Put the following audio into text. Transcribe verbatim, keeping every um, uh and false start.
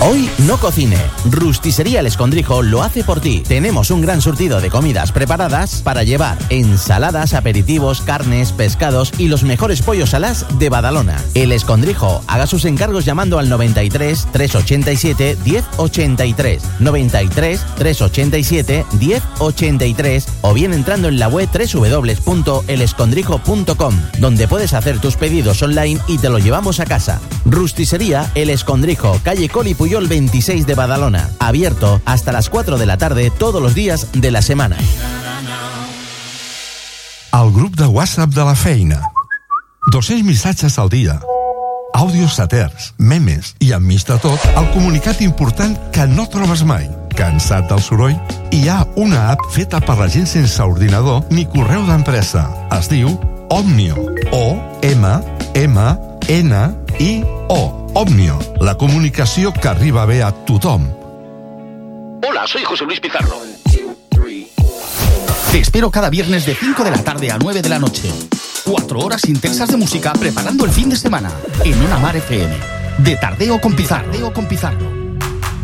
Hoy no cocine. Rusticería El Escondrijo lo hace por ti. Tenemos un gran surtido de comidas preparadas para llevar: ensaladas, aperitivos, carnes, pescados y los mejores pollos alás de Badalona. El Escondrijo. Haga sus encargos llamando al noventa y tres, trescientos ochenta y siete, diez ochenta y tres, noventa y tres, trescientos ochenta y siete, diez ochenta y tres, o bien entrando en la web doble u doble u doble u punto el escondrijo punto com, donde puedes hacer tus pedidos online y te lo llevamos a casa. Rusticería El Escondrijo, calle Coli Puyol veintiséis de Badalona. Abierto hasta las cuatro de la tarde todos los días de la semana. El grup de WhatsApp de la feina. dos-cents missatges al dia. Àudios saters, memes i, enmig de tot, el comunicat important que no trobes mai. Cansat del soroll? Hi ha una app feta per la gent sense ordinador ni correu d'empresa. Es diu Omnio. O M M N I O. Omnio, la comunicació que arriba bé a tothom. Hola, soy José Luis Pizarro. Te espero cada viernes de cinco de la tarde a nueve de la noche. Cuatro horas intensas de música preparando el fin de semana en Una Mar F M. De Tardeo con Pizarro. Con Pizarro.